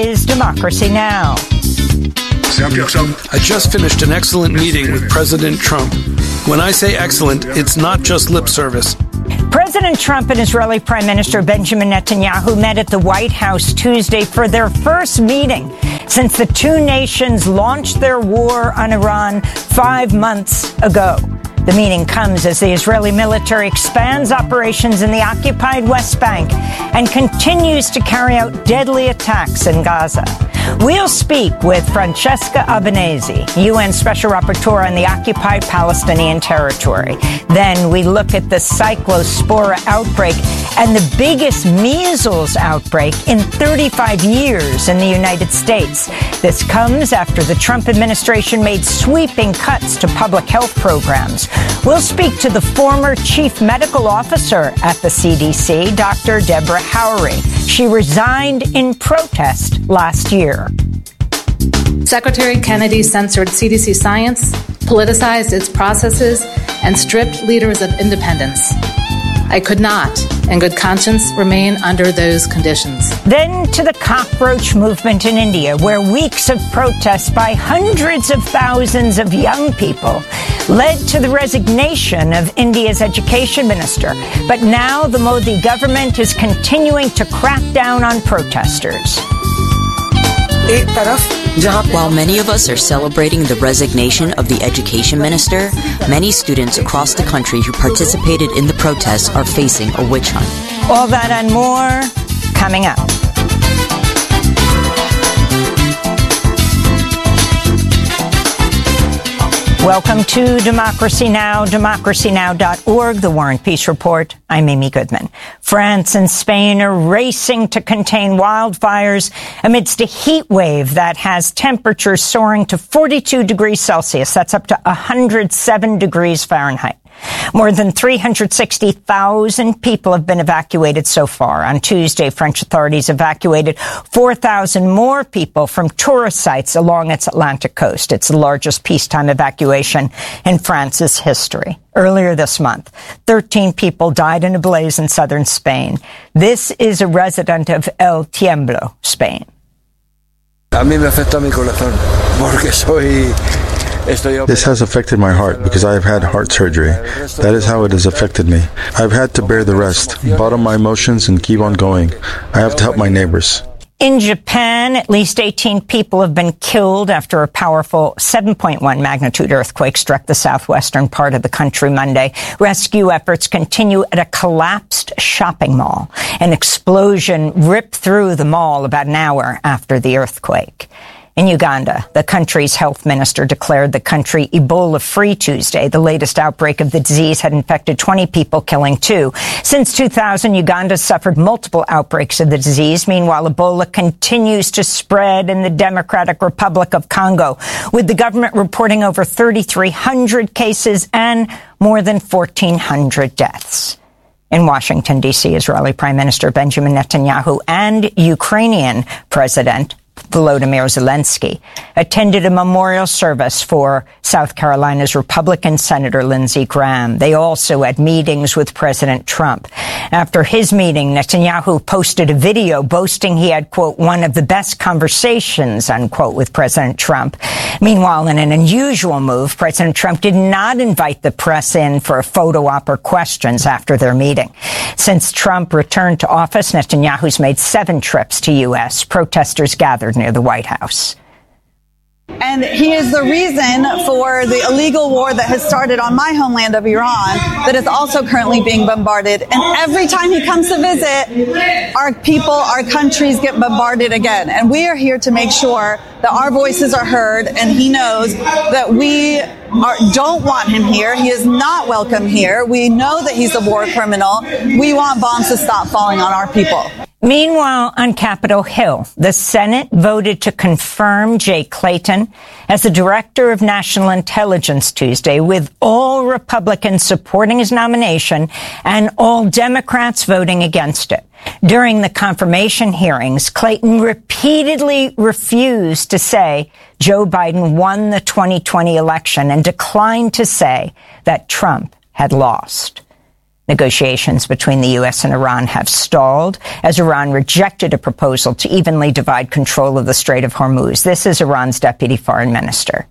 Is Democracy Now! I just finished an excellent meeting with President Trump. When I say excellent, it's not just lip service. President Trump and Israeli Prime Minister Benjamin Netanyahu met at the White House Tuesday for their first meeting since the two nations launched their war on Iran 5 months ago. The meeting comes as the Israeli military expands operations in the occupied West Bank and continues to carry out deadly attacks in Gaza. We'll speak with Francesca Albanese, UN Special Rapporteur on the occupied Palestinian territory. Then we look at the Cyclospora outbreak and the biggest measles outbreak in 35 years in the United States. This comes after the Trump administration made sweeping cuts to public health programs. We'll speak to the former chief medical officer at the CDC, Dr. Deborah Howry. She resigned in protest last year. Secretary Kennedy censored CDC science, politicized its processes, and stripped leaders of independence. I could not, in good conscience, remain under those conditions. Then to the cockroach movement in India, where weeks of protests by hundreds of thousands of young people led to the resignation of India's education minister. But now the Modi government is continuing to crack down on protesters. While many of us are celebrating the resignation of the education minister, many students across the country who participated in the protests are facing a witch hunt. All that and more coming up. Welcome to Democracy Now!, democracynow.org, the War and Peace Report. I'm Amy Goodman. France and Spain are racing to contain wildfires amidst a heat wave that has temperatures soaring to 42 degrees Celsius. That's up to 107 degrees Fahrenheit. More than 360,000 people have been evacuated so far. On Tuesday, French authorities evacuated 4,000 more people from tourist sites along its Atlantic coast. It's the largest peacetime evacuation in France's history. Earlier this month, 13 people died in a blaze in southern Spain. This is a resident of El Tiemblo, Spain. A mí me afecta mi corazón porque soy... This has affected my heart because I have had heart surgery. That is how it has affected me. I've had to bear the rest, bottom my emotions, and keep on going. I have to help my neighbors. In Japan, at least 18 people have been killed after a powerful 7.1 magnitude earthquake struck the southwestern part of the country Monday. Rescue efforts continue at a collapsed shopping mall. An explosion ripped through the mall about an hour after the earthquake. In Uganda, the country's health minister declared the country Ebola-free Tuesday. The latest outbreak of the disease had infected 20 people, killing 2. Since 2000, Uganda suffered multiple outbreaks of the disease. Meanwhile, Ebola continues to spread in the Democratic Republic of Congo, with the government reporting over 3,300 cases and more than 1,400 deaths. In Washington, D.C., Israeli Prime Minister Benjamin Netanyahu and Ukrainian President Volodymyr Zelensky attended a memorial service for South Carolina's Republican Senator Lindsey Graham. They also had meetings with President Trump. After his meeting, Netanyahu posted a video boasting he had, quote, one of the best conversations, unquote, with President Trump. Meanwhile, in an unusual move, President Trump did not invite the press in for a photo op or questions after their meeting. Since Trump returned to office, Netanyahu's made 7 trips to U.S. Protesters gathered near the White House. And he is the reason for the illegal war that has started on my homeland of Iran that is also currently being bombarded. And every time he comes to visit, our people, our countries get bombarded again. And we are here to make sure that our voices are heard, and he knows that we don't want him here. He is not welcome here. We know that he's a war criminal. We want bombs to stop falling on our people. Meanwhile, on Capitol Hill, the Senate voted to confirm Jay Clayton as the Director of National Intelligence Tuesday, with all Republicans supporting his nomination and all Democrats voting against it. During the confirmation hearings, Clayton repeatedly refused to say Joe Biden won the 2020 election and declined to say that Trump had lost. Negotiations between the U.S. and Iran have stalled as Iran rejected a proposal to evenly divide control of the Strait of Hormuz. This is Iran's deputy foreign minister.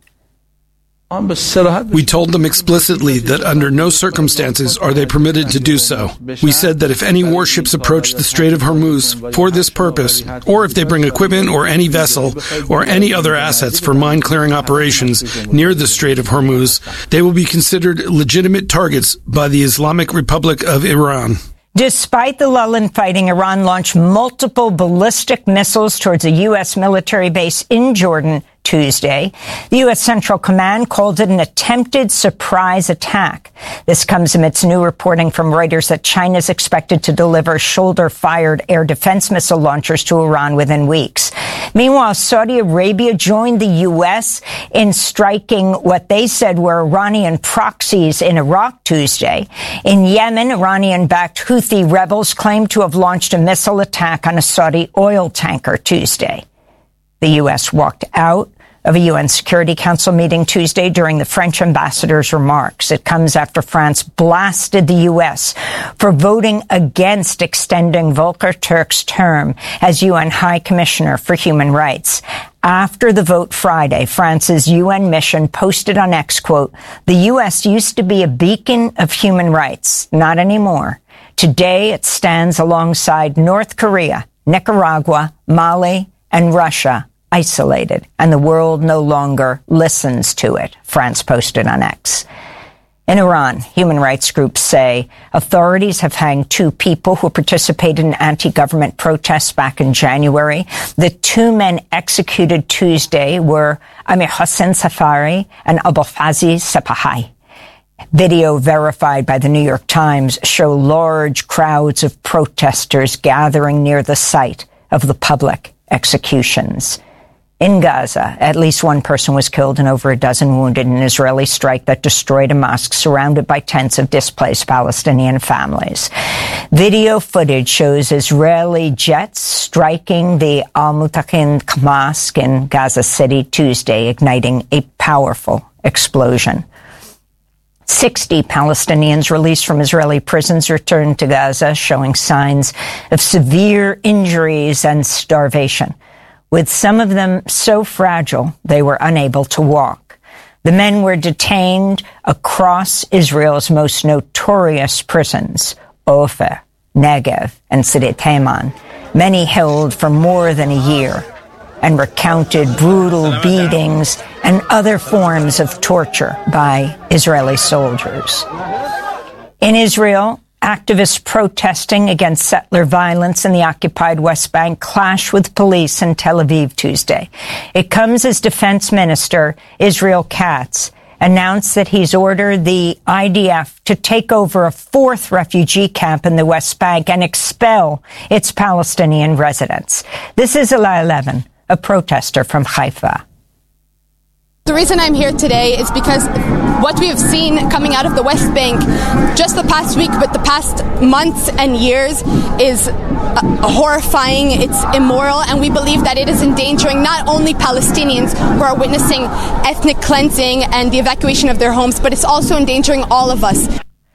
We told them explicitly that under no circumstances are they permitted to do so. We said that if any warships approach the Strait of Hormuz for this purpose, or if they bring equipment or any vessel or any other assets for mine-clearing operations near the Strait of Hormuz, they will be considered legitimate targets by the Islamic Republic of Iran. Despite the lull in fighting, Iran launched multiple ballistic missiles towards a U.S. military base in Jordan Tuesday. The U.S. Central Command called it an attempted surprise attack. This comes amidst new reporting from Reuters that China is expected to deliver shoulder-fired air defense missile launchers to Iran within weeks. Meanwhile, Saudi Arabia joined the U.S. in striking what they said were Iranian proxies in Iraq Tuesday. In Yemen, Iranian-backed Houthi rebels claimed to have launched a missile attack on a Saudi oil tanker Tuesday. The U.S. walked out of a UN Security Council meeting Tuesday during the French ambassador's remarks. It comes after France blasted the U.S. for voting against extending Volker Turk's term as UN High Commissioner for Human Rights. After the vote Friday, France's UN mission posted on X, quote, "The U.S. used to be a beacon of human rights. Not anymore. Today it stands alongside North Korea, Nicaragua, Mali, and Russia, isolated, and the world no longer listens to it," France posted on X. In Iran, human rights groups say authorities have hanged 2 people who participated in anti-government protests back in January. The 2 men executed Tuesday were Amir Hossein Safari and Abolfazl Sepahai. Video verified by the New York Times show large crowds of protesters gathering near the site of the public executions. In Gaza, at least 1 person was killed and over a dozen wounded in an Israeli strike that destroyed a mosque surrounded by tents of displaced Palestinian families. Video footage shows Israeli jets striking the Al-Mutakin Mosque in Gaza City Tuesday, igniting a powerful explosion. 60 Palestinians released from Israeli prisons returned to Gaza, showing signs of severe injuries and starvation, with some of them so fragile they were unable to walk. The men were detained across Israel's most notorious prisons, Ofer, Negev, and Sidi Taiman, many held for more than a year, and recounted brutal beatings and other forms of torture by Israeli soldiers. In Israel, activists protesting against settler violence in the occupied West Bank clashed with police in Tel Aviv Tuesday. It comes as Defense Minister Israel Katz announced that he's ordered the IDF to take over a 4th refugee camp in the West Bank and expel its Palestinian residents. This is Ella Levin, a protester from Haifa. The reason I'm here today is because what we have seen coming out of the West Bank just the past week, but the past months and years is horrifying, it's immoral, and we believe that it is endangering not only Palestinians who are witnessing ethnic cleansing and the evacuation of their homes, but it's also endangering all of us.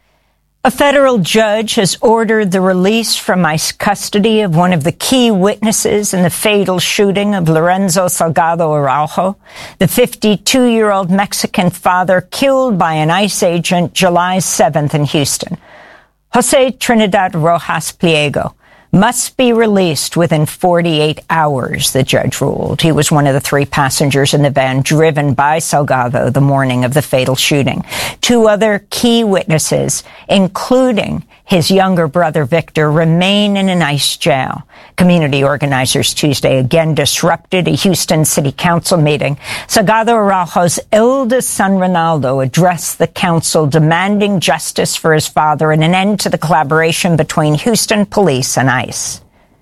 A federal judge has ordered the release from ICE custody of one of the key witnesses in the fatal shooting of Lorenzo Salgado Araujo, the 52-year-old Mexican father killed by an ICE agent July 7th in Houston. Jose Trinidad Rojas Pliego must be released within 48 hours, the judge ruled. He was one of the 3 passengers in the van driven by Salgado the morning of the fatal shooting. 2 other key witnesses, including his younger brother Victor, remain in an ICE jail. Community organizers Tuesday again disrupted a Houston City Council meeting. Salgado Araujo's eldest son, Ronaldo, addressed the council demanding justice for his father and an end to the collaboration between Houston police and ICE.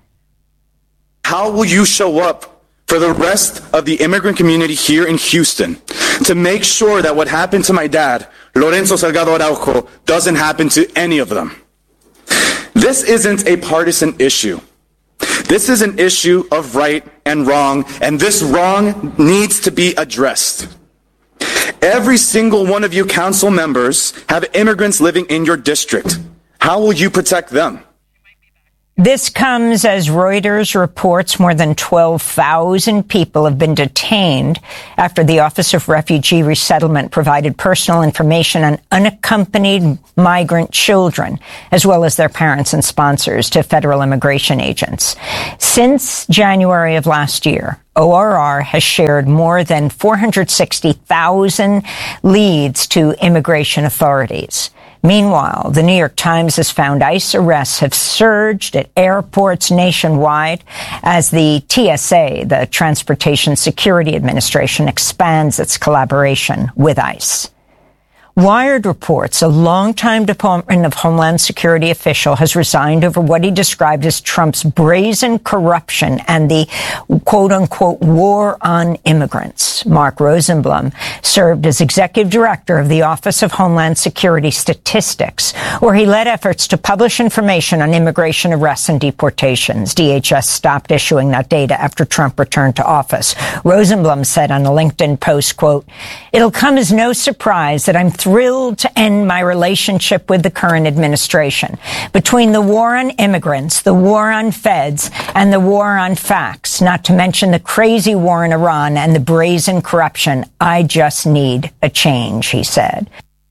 How will you show up for the rest of the immigrant community here in Houston to make sure that what happened to my dad, Lorenzo Salgado Araujo, doesn't happen to any of them? This isn't a partisan issue. This is an issue of right and wrong, and this wrong needs to be addressed. Every single one of you council members have immigrants living in your district. How will you protect them? This comes as Reuters reports more than 12,000 people have been detained after the Office of Refugee Resettlement provided personal information on unaccompanied migrant children, as well as their parents and sponsors, to federal immigration agents. Since January of last year, ORR has shared more than 460,000 leads to immigration authorities. Meanwhile, the New York Times has found ICE arrests have surged at airports nationwide as the TSA, the Transportation Security Administration, expands its collaboration with ICE. Wired reports a longtime Department of Homeland Security official has resigned over what he described as Trump's brazen corruption and the quote-unquote war on immigrants. Mark Rosenblum served as executive director of the Office of Homeland Security Statistics, where he led efforts to publish information on immigration arrests and deportations. DHS stopped issuing that data after Trump returned to office. Rosenblum said on a LinkedIn post, quote, "It'll come as no surprise that I'm thrilled to end my relationship with the current administration. Between the war on immigrants, the war on feds, and the war on facts, not to mention the crazy war in Iran and the brazen corruption, I just need a change," he said.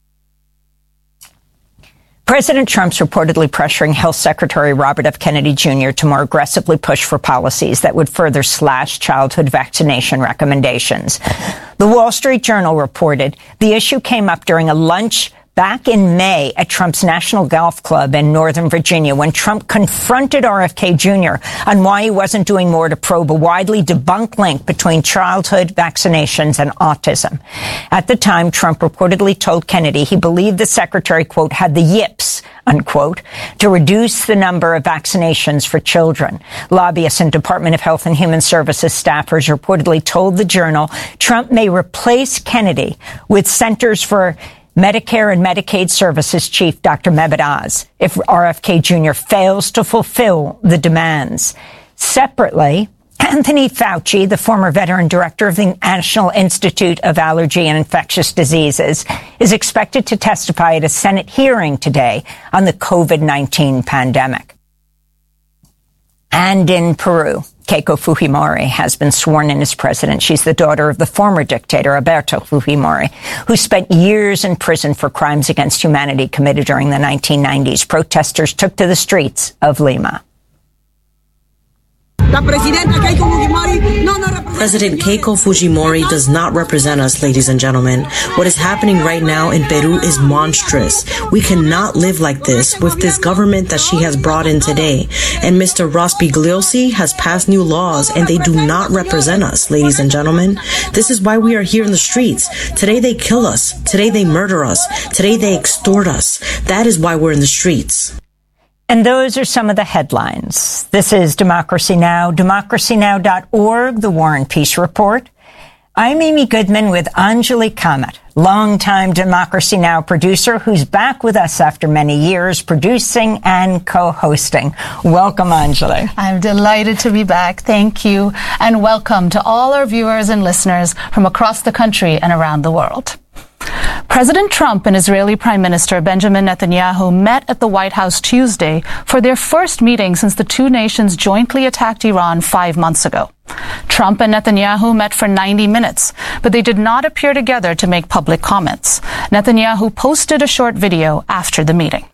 President Trump's reportedly pressuring Health Secretary Robert F. Kennedy Jr. to more aggressively push for policies that would further slash childhood vaccination recommendations. The Wall Street Journal reported the issue came up during a lunch back in May at Trump's National Golf Club in Northern Virginia, when Trump confronted RFK Jr. on why he wasn't doing more to probe a widely debunked link between childhood vaccinations and autism. At the time, Trump reportedly told Kennedy he believed the secretary, quote, had the yips, unquote, to reduce the number of vaccinations for children. Lobbyists and Department of Health and Human Services staffers reportedly told the Journal Trump may replace Kennedy with Centers for Medicare and Medicaid Services Chief Dr. Mehmet Oz if RFK Jr. fails to fulfill the demands. Separately, Anthony Fauci, the former veteran director of the National Institute of Allergy and Infectious Diseases, is expected to testify at a Senate hearing today on the COVID-19 pandemic. And in Peru, Keiko Fujimori has been sworn in as president. She's the daughter of the former dictator, Alberto Fujimori, who spent years in prison for crimes against humanity committed during the 1990s. Protesters took to the streets of Lima. President Keiko Fujimori does not represent us, ladies and gentlemen. What is happening right now in Peru is monstrous. We cannot live like this with this government that she has brought in today. And Mr. Rospigliosi has passed new laws, and they do not represent us, ladies and gentlemen. This is why we are here in the streets. Today they kill us. Today they murder us. Today they extort us. That is why we're in the streets. And those are some of the headlines. This is Democracy Now!, democracynow.org, the War and Peace Report. I'm Amy Goodman with Anjali Kamat, longtime Democracy Now! Producer who's back with us after many years producing and co-hosting. Welcome, Anjali. I'm delighted to be back. Thank you. And welcome to all our viewers and listeners from across the country and around the world. President Trump and Israeli Prime Minister Benjamin Netanyahu met at the White House Tuesday for their first meeting since the two nations jointly attacked Iran 5 months ago. Trump and Netanyahu met for 90 minutes, but they did not appear together to make public comments. Netanyahu posted a short video after the meeting.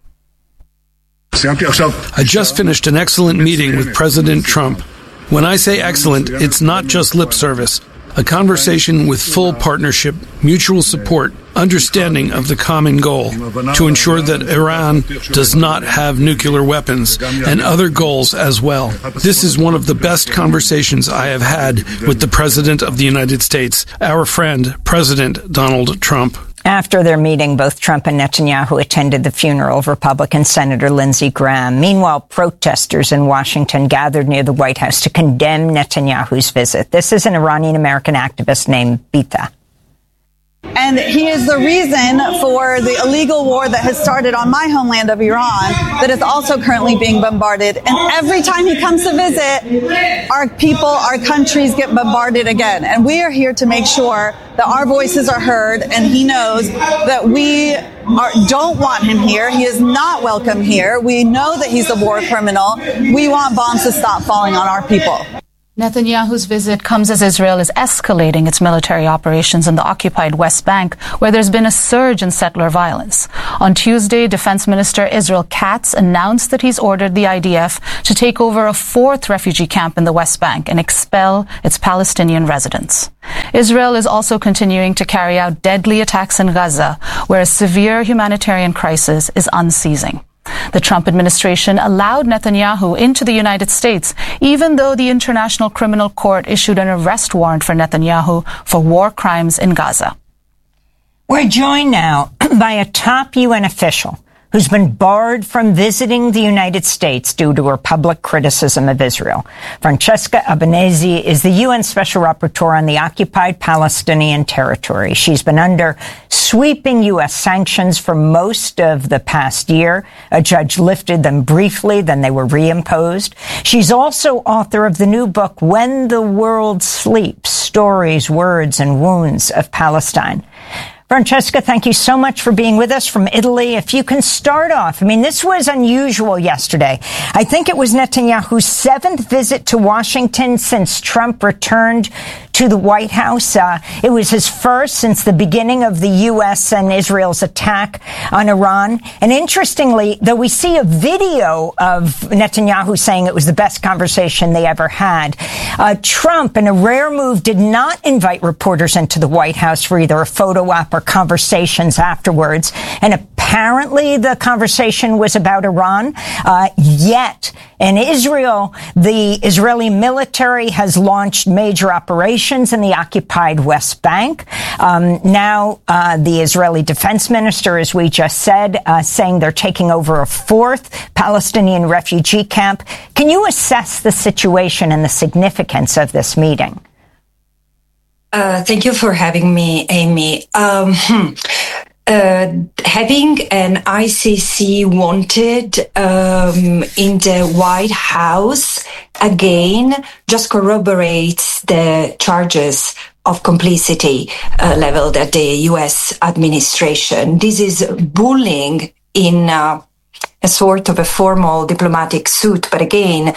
I just finished an excellent meeting with President Trump. When I say excellent, it's not just lip service. A conversation with full partnership, mutual support, understanding of the common goal to ensure that Iran does not have nuclear weapons and other goals as well. This is one of the best conversations I have had with the President of the United States, our friend, President Donald Trump. After their meeting, both Trump and Netanyahu attended the funeral of Republican Senator Lindsey Graham. Meanwhile, protesters in Washington gathered near the White House to condemn Netanyahu's visit. This is an Iranian-American activist named Bita. And And he is the reason for the illegal war that has started on my homeland of Iran that is also currently being bombarded. And every time he comes to visit, our people, our countries get bombarded again. And we are here to make sure that our voices are heard, and he knows that we don't want him here. He is not welcome here. We know that he's a war criminal. We want bombs to stop falling on our people. Netanyahu's visit comes as Israel is escalating its military operations in the occupied West Bank, where there's been a surge in settler violence. On Tuesday, Defense Minister Israel Katz announced that he's ordered the IDF to take over a fourth refugee camp in the West Bank and expel its Palestinian residents. Israel is also continuing to carry out deadly attacks in Gaza, where a severe humanitarian crisis is unceasing. The Trump administration allowed Netanyahu into the United States, even though the International Criminal Court issued an arrest warrant for Netanyahu for war crimes in Gaza. We're joined now by a top UN official who's been barred from visiting the United States due to her public criticism of Israel. Francesca Albanese is the UN Special Rapporteur on the occupied Palestinian territory. She's been under sweeping U.S. sanctions for most of the past year. A judge lifted them briefly, then they were reimposed. She's also author of the new book, When the World Sleeps, Stories, Words, and Wounds of Palestine. Francesca, thank you so much for being with us from Italy. If you can start off, this was unusual yesterday. I think it was Netanyahu's 7th visit to Washington since Trump returned to the White House. It was his first since the beginning of the U.S. and Israel's attack on Iran. And interestingly, though we see a video of Netanyahu saying it was the best conversation they ever had, Trump, in a rare move, did not invite reporters into the White House for either a photo op or conversations afterwards. And apparently the conversation was about Iran. Yet in Israel, the Israeli military has launched major operations in the occupied West Bank. Now the Israeli defense minister, as we just said, saying they're taking over a fourth Palestinian refugee camp. Can you assess the situation and the significance of this meeting? Thank you for having me, Amy. Having an ICC wanted in the White House again just corroborates the charges of complicity leveled at the U.S. administration. This is bullying in a sort of a formal diplomatic suit. But again,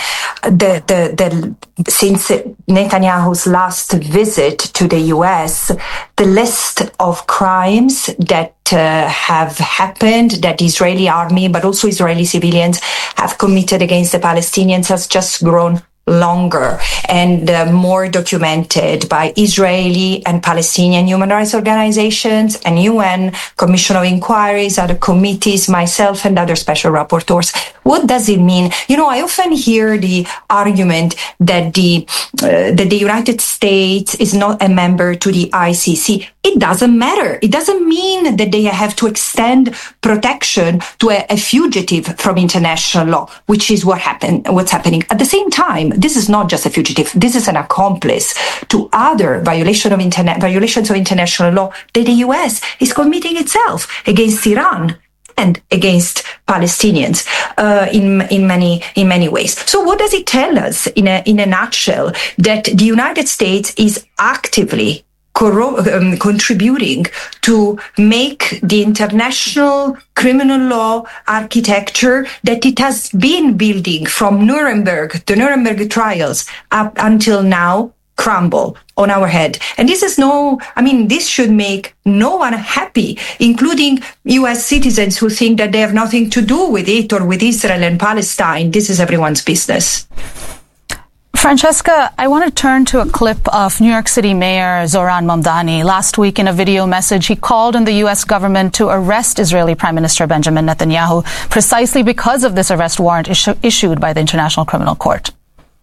since Netanyahu's last visit to the U.S., the list of crimes that have happened, that the Israeli army, but also Israeli civilians have committed against the Palestinians has just grown longer and more documented by Israeli and Palestinian human rights organizations and UN Commission of Inquiries, other committees, myself and other special rapporteurs. What does it mean? I often hear the argument that the United States is not a member to the ICC. It doesn't matter. It doesn't mean that they have to extend protection to a fugitive from international law, which is what's happening. At the same time, this is not just a fugitive. This is an accomplice to other violations of international law that the U.S. is committing itself against Iran and against Palestinians in many ways. So what does it tell us in a nutshell? That the United States is actively contributing to make the international criminal law architecture that it has been building from the Nuremberg trials up until now crumble on our head. And this should make no one happy, including U.S. citizens who think that they have nothing to do with it or with Israel and Palestine. This is everyone's business. Francesca, I want to turn to a clip of New York City Mayor Zohran Mamdani. Last week in a video message, he called on the U.S. government to arrest Israeli Prime Minister Benjamin Netanyahu precisely because of this arrest warrant issued by the International Criminal Court.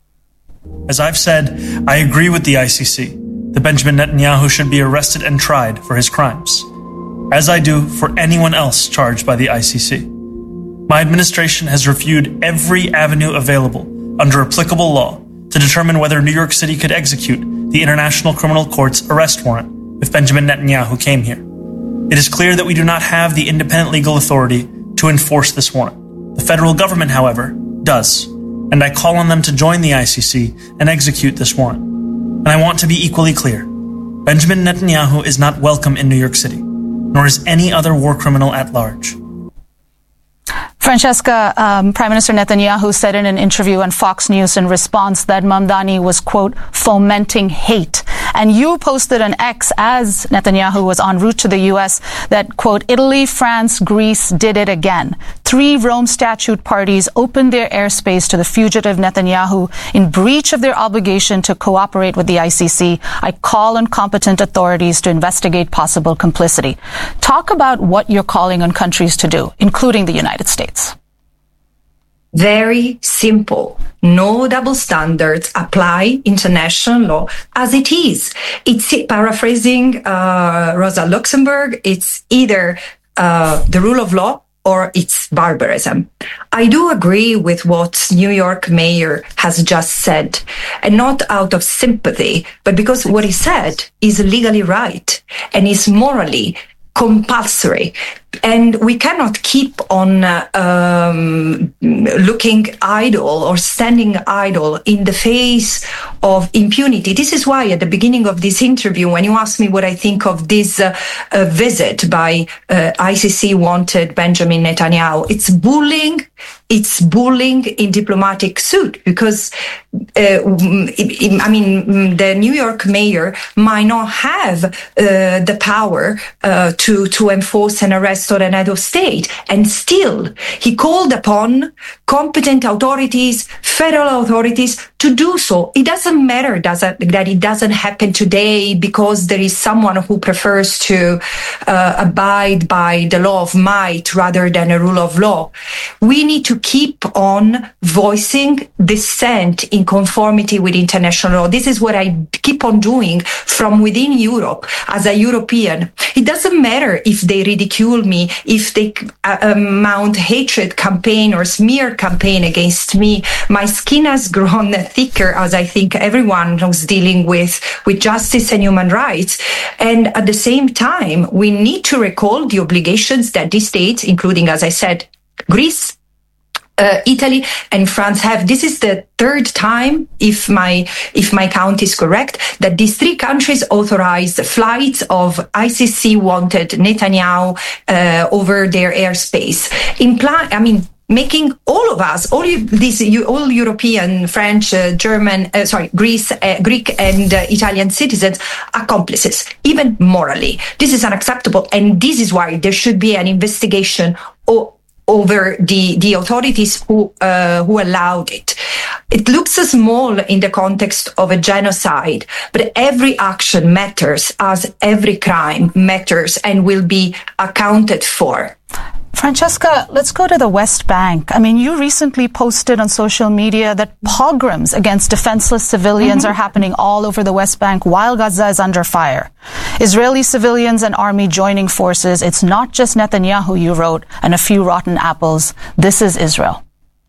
As I've said, I agree with the ICC that Benjamin Netanyahu should be arrested and tried for his crimes, as I do for anyone else charged by the ICC. My administration has reviewed every avenue available under applicable law to determine whether New York City could execute the International Criminal Court's arrest warrant if Benjamin Netanyahu came here. It is clear that we do not have the independent legal authority to enforce this warrant. The federal government, however, does, and I call on them to join the ICC and execute this warrant. And I want to be equally clear. Benjamin Netanyahu is not welcome in New York City, nor is any other war criminal at large. Francesca, Prime Minister Netanyahu said in an interview on Fox News in response that Mamdani was, quote, fomenting hate. And you posted on X as Netanyahu was en route to the U.S. that, quote, Italy, France, Greece did it again. 3 Rome Statute parties opened their airspace to the fugitive Netanyahu in breach of their obligation to cooperate with the ICC. I call on competent authorities to investigate possible complicity. Talk about what you're calling on countries to do, including the United States. Very simple. No double standards. Apply international law as it is. It's paraphrasing Rosa Luxemburg. It's either the rule of law or it's barbarism. I do agree with what New York Mayor has just said, and not out of sympathy, but because what he said is legally right and is morally compulsory. And we cannot keep on looking idle or standing idle in the face of impunity. This is why at the beginning of this interview, when you asked me what I think of this visit by ICC wanted Benjamin Netanyahu, it's bullying in diplomatic suit, because the New York mayor might not have the power to enforce an arrest or an head of state, and still he called upon competent authorities, federal authorities, to do so. It doesn't matter that it doesn't happen today because there is someone who prefers to abide by the law of might rather than a rule of law. We need to keep on voicing dissent in conformity with international law. This is what I keep on doing from within Europe as a European. It doesn't matter if they ridicule me, if they mount hatred campaign or smear campaign against me. My skin has grown thicker, as I think everyone who's dealing with justice and human rights. And at the same time, we need to recall the obligations that these states, including, as I said, Greece, Italy and France have. This is the third time, if my count is correct, that these 3 countries authorized flights of ICC wanted Netanyahu over their airspace. Making all of us, all European, French, German, Greek and Italian citizens accomplices, even morally. This is unacceptable, and this is why there should be an investigation over the authorities who allowed it. It looks small in the context of a genocide, but every action matters, as every crime matters and will be accounted for. Francesca, let's go to the West Bank. You recently posted on social media that pogroms against defenseless civilians are happening all over the West Bank while Gaza is under fire. Israeli civilians and army joining forces. It's not just Netanyahu, you wrote, and a few rotten apples. This is Israel.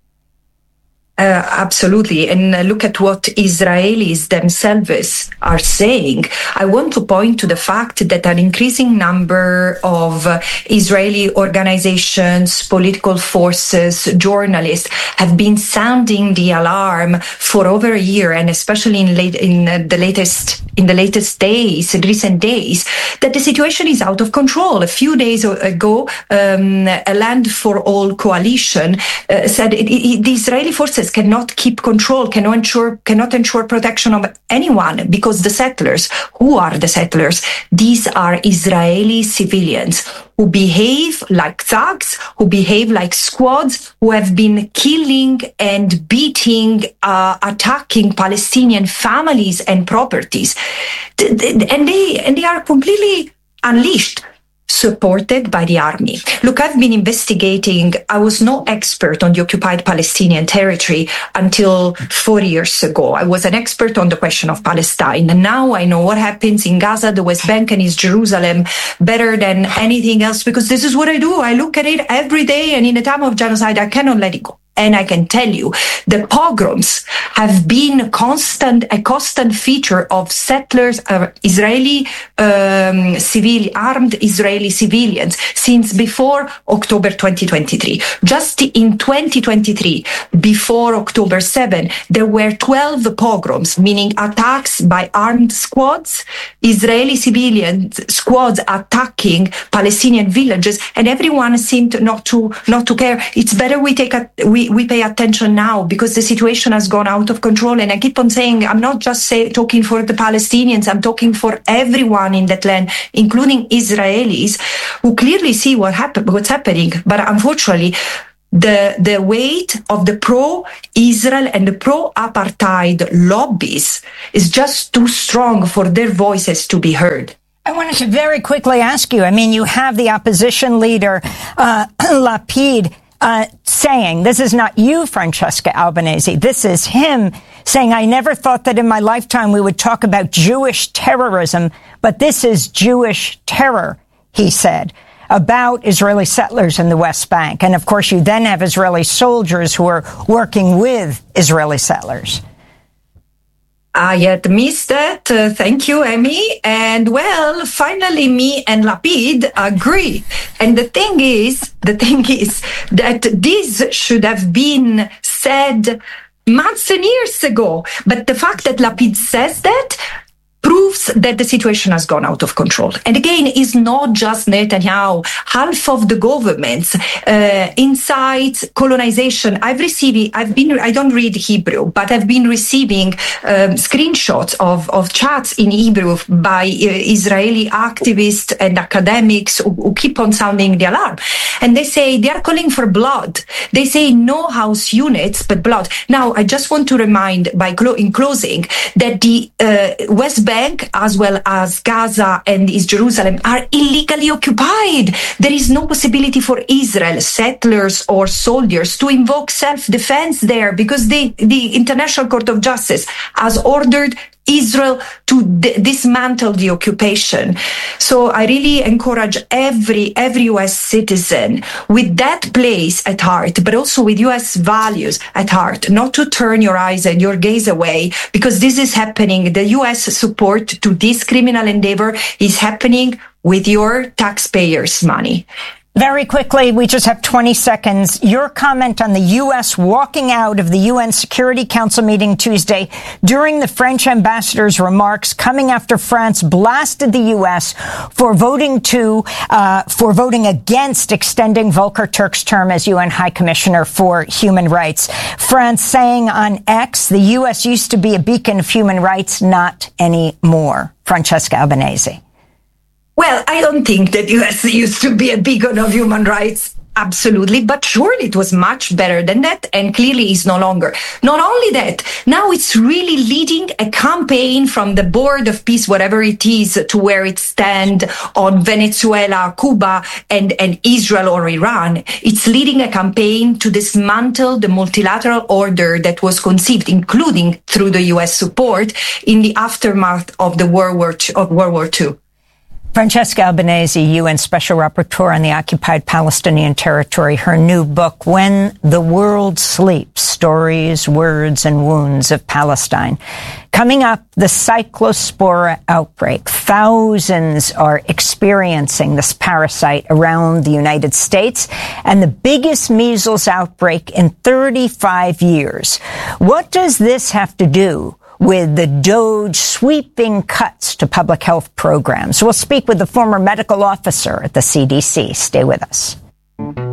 Absolutely. And look at what Israelis themselves are saying. I want to point to the fact that an increasing number of Israeli organizations, political forces, journalists have been sounding the alarm for over a year, and especially in the latest days, in recent days, that the situation is out of control. A few days ago, a Land for All coalition said the Israeli forces cannot keep control, cannot ensure protection of anyone, because the settlers, who are the settlers? These are Israeli civilians who behave like thugs, who behave like squads, who have been killing and beating, attacking Palestinian families and properties. And they are completely unleashed, supported by the army. Look, I've been investigating. I was no expert on the occupied Palestinian territory until 4 years ago. I was an expert on the question of Palestine. And now I know what happens in Gaza, the West Bank, and East Jerusalem better than anything else, because this is what I do. I look at it every day, and in a time of genocide, I cannot let it go. And I can tell you, the pogroms have been a constant feature of settlers, Israeli armed Israeli civilians since before October 2023. Just in 2023, before October 7, there were 12 pogroms, meaning attacks by armed squads, Israeli civilian squads attacking Palestinian villages, and everyone seemed not to care. It's better we pay attention now because the situation has gone out of control. And I keep on saying, I'm not just talking for the Palestinians, I'm talking for everyone in that land, including Israelis, who clearly see what's happening. But unfortunately, the weight of the pro-Israel and the pro-apartheid lobbies is just too strong for their voices to be heard. I wanted to very quickly ask you, I mean, you have the opposition leader, Lapid, saying, this is not you, Francesca Albanese, this is him saying, I never thought that in my lifetime we would talk about Jewish terrorism, but this is Jewish terror, he said, about Israeli settlers in the West Bank. And of course, you then have Israeli soldiers who are working with Israeli settlers. I had missed that. Thank you, Amy. And well, finally, me and Lapid agree. And the thing is that this should have been said months and years ago. But the fact that Lapid says that proves that the situation has gone out of control. And again, it's not just Netanyahu. Half of the governments inside colonization, I don't read Hebrew, but I've been receiving screenshots of chats in Hebrew by Israeli activists and academics who keep on sounding the alarm. And they say they are calling for blood. They say no house units, but blood. Now, I just want to remind in closing that the West Bank, as well as Gaza and East Jerusalem, are illegally occupied. There is no possibility for Israel, settlers or soldiers, to invoke self-defense there because the International Court of Justice has ordered Israel to dismantle the occupation. So I really encourage every US citizen with that place at heart, but also with US values at heart, not to turn your eyes and your gaze away, because this is happening. The US support to this criminal endeavor is happening with your taxpayers' money. Very quickly, we just have 20 seconds. Your comment on the U.S. walking out of the UN Security Council meeting Tuesday during the French ambassador's remarks coming after France blasted the U.S. for voting against extending Volker Turk's term as UN High Commissioner for Human Rights. France saying on X, the U.S. used to be a beacon of human rights, not anymore. Francesca Albanese. Well, I don't think that U.S. used to be a beacon of human rights. Absolutely. But surely it was much better than that, and clearly is no longer. Not only that, now it's really leading a campaign from the Board of Peace, whatever it is, to where it stands on Venezuela, Cuba, and Israel or Iran. It's leading a campaign to dismantle the multilateral order that was conceived, including through the U.S. support, in the aftermath of the World War II. Francesca Albanese, UN Special Rapporteur on the Occupied Palestinian Territory, her new book, When the World Sleeps, Stories, Words, and Wounds of Palestine. Coming up, the Cyclospora outbreak. Thousands are experiencing this parasite around the United States, and the biggest measles outbreak in 35 years. What does this have to do with the DOGE sweeping cuts to public health programs? We'll speak with the former medical officer at the CDC. Stay with us.